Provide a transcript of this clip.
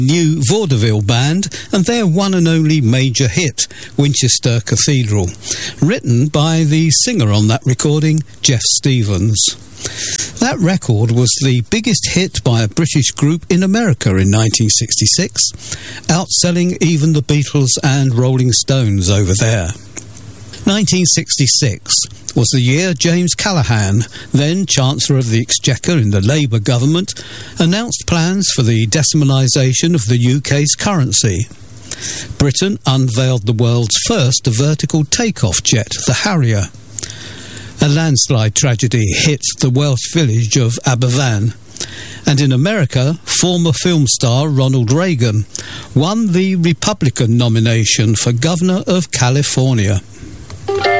new vaudeville band and their one and only major hit, Winchester Cathedral, written by the singer on that recording, Jeff Stevens. That record was the biggest hit by a British group in America in 1966, outselling even the Beatles and Rolling Stones over there. 1966 was the year James Callaghan, then Chancellor of the Exchequer in the Labour government, announced plans for the decimalisation of the UK's currency. Britain unveiled the world's first vertical takeoff jet, the Harrier. A landslide tragedy hit the Welsh village of Aberfan. And in America, former film star Ronald Reagan won the Republican nomination for Governor of California.